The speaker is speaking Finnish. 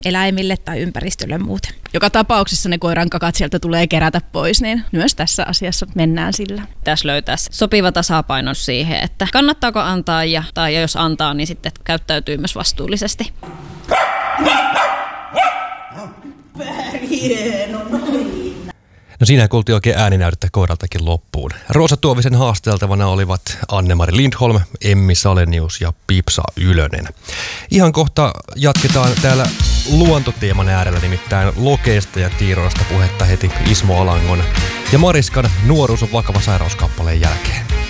eläimille tai ympäristölle muuten. Joka tapauksessa ne koiran kakat sieltä tulee kerätä pois, niin myös tässä asiassa mennään sillä. Tässä löytää sopiva tasapaino siihen, että kannattaako antaa tai jos antaa, niin sitten käyttäytyy myös vastuullisesti. No siinä kuultiin oikein ääninäytettä koiraltakin loppuun. Roosa Tuovisen haasteltavana olivat Anne-Mari Lindholm, Emmi Salenius ja Pipsa Ylönen. Ihan kohta jatketaan täällä luontoteeman äärellä, nimittäin lokeista ja tiiroista puhetta heti Ismo Alangon ja Mariskan Nuoruus on vakava sairauskappaleen jälkeen.